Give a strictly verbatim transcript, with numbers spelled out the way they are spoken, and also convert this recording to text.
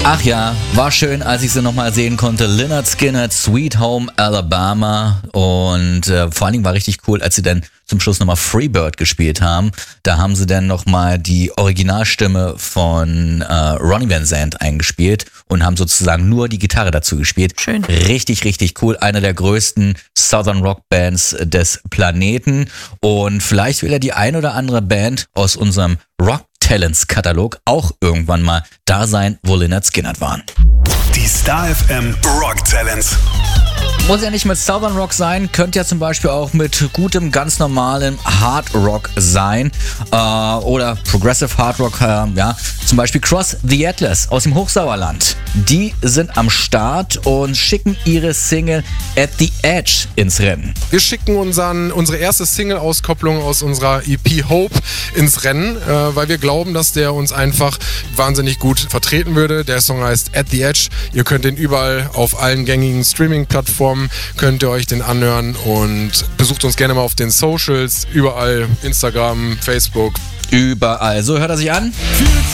Ach ja, war schön, als ich sie nochmal sehen konnte. Lynyrd Skynyrd, Sweet Home Alabama. Und äh, vor allen Dingen war richtig cool, als sie dann zum Schluss nochmal Freebird gespielt haben. Da haben sie dann nochmal die Originalstimme von äh, Ronnie Van Zant eingespielt und haben sozusagen nur die Gitarre dazu gespielt. Schön. Richtig, richtig cool. Eine der größten Southern Rock Bands des Planeten. Und vielleicht will ja die ein oder andere Band aus unserem Rock Talents-Katalog auch irgendwann mal da sein, wo Lynyrd Skynyrd waren. Die Star F M Rock Talents. Muss ja nicht mit Southern Rock sein, könnte ja zum Beispiel auch mit gutem, ganz normalem Hard Rock sein äh, oder Progressive Hard Rock, äh, ja, zum Beispiel Cross the Atlas aus dem Hochsauerland. Die sind am Start und schicken ihre Single At the Edge ins Rennen. Wir schicken unseren, unsere erste Single-Auskopplung aus unserer E P Hope ins Rennen, äh, weil wir glauben, dass der uns einfach wahnsinnig gut vertreten würde. Der Song heißt At the Edge. Ihr könnt den überall auf allen gängigen Streaming-Plattformen könnt ihr euch den anhören und besucht uns gerne mal auf den Socials, überall, Instagram, Facebook. Überall. So hört er sich an. Fühlt